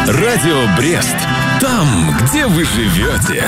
Радио Брест. Там, где вы живете.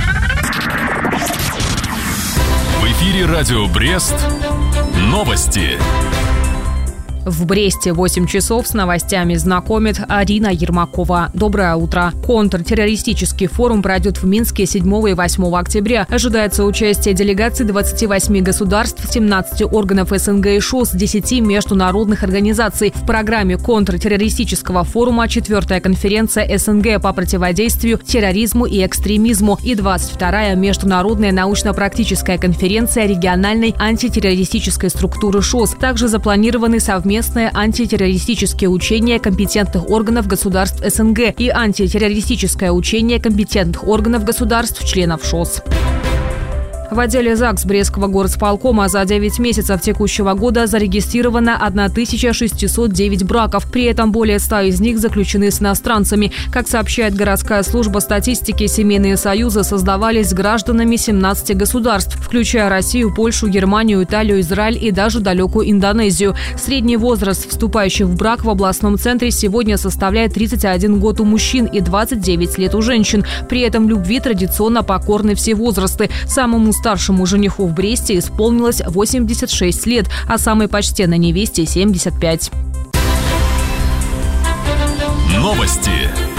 В эфире Радио Брест. Новости. В Бресте 8 часов с новостями знакомит Арина Ермакова. Доброе утро. Контртеррористический форум пройдет в Минске 7 и 8 октября. Ожидается участие делегаций 28 государств, 17 органов СНГ и ШОС, 10 международных организаций. В программе контртеррористического форума 4-я конференция СНГ по противодействию терроризму и экстремизму и 22-я международная научно-практическая конференция региональной антитеррористической структуры ШОС. Также запланированы совместные антитеррористические учения компетентных органов государств СНГ и антитеррористическое учение компетентных органов государств-членов ШОС. В отделе ЗАГС Брестского горосполкома за 9 месяцев текущего года зарегистрировано 1609 браков. При этом более 100 из них заключены с иностранцами. Как сообщает городская служба статистики, семейные союзы создавались с гражданами 17 государств, включая Россию, Польшу, Германию, Италию, Израиль и даже далекую Индонезию. Средний возраст вступающих в брак в областном центре сегодня составляет 31 год у мужчин и 29 лет у женщин. При этом любви традиционно покорны все возрасты. Самому старшему жениху в Бресте исполнилось 86 лет, а самой почтенной невесте 75. Новости.